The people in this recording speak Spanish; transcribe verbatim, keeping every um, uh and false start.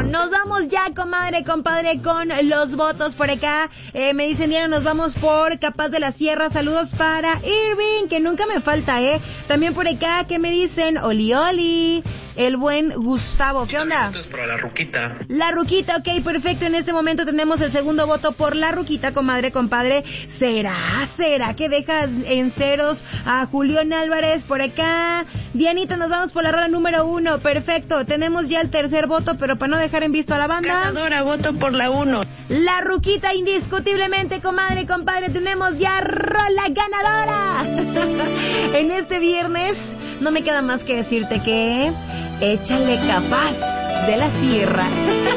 Nos vamos ya, comadre, compadre, con los votos por acá. Eh, me dicen, Diana, nos vamos por Capaz de la Sierra. Saludos para Irving, que nunca me falta, ¿eh? También por acá, que me dicen, Oli Oli, el buen Gustavo. ¿Qué onda? Votos para la Ruquita. La Ruquita, ok, perfecto. En este momento tenemos el segundo voto por la Ruquita, comadre, compadre. ¿Será? ¿Será que dejas en ceros a Julián Álvarez por acá? Dianita, nos vamos por la rola número uno. Perfecto. Tenemos ya el tercer voto, pero para no dejar en visto a la banda. Cazadora, voto por la uno. La Ruquita, indiscutiblemente, comadre, compadre. Tenemos ya rola ganadora. En este viernes, no me queda más que decirte que échale Capaz de la Sierra.